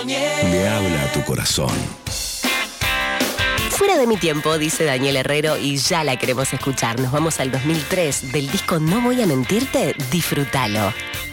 Le habla a tu corazón. Fuera de mi tiempo, dice Daniel Herrero, y ya la queremos escuchar. Nos vamos al 2003. Del disco No Voy a Mentirte, disfrútalo.